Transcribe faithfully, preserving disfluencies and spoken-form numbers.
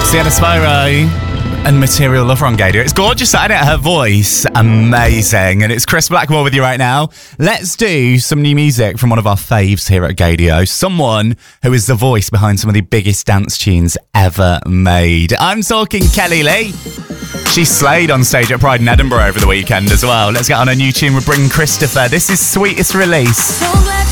Sienna Spyro and Material Lover on Gator. It's gorgeous, isn't it? Her voice, amazing. And it's Chris Blackwell with you right now. Let's do some new music from one of our faves here at Gadio. Someone who is the voice behind some of the biggest dance tunes ever made. I'm talking Kelly Lee. She slayed on stage at Pride in Edinburgh over the weekend as well. Let's get on a new tune with Bring Christopher. This is Sweetest Release.